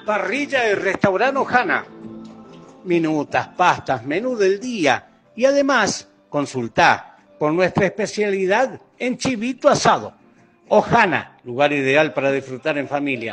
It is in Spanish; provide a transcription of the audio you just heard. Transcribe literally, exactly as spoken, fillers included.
Parrilla y restaurante Ojana. Minutas, pastas, menú del día y además consultá por nuestra especialidad en chivito asado. Ojana, lugar ideal para disfrutar en familia.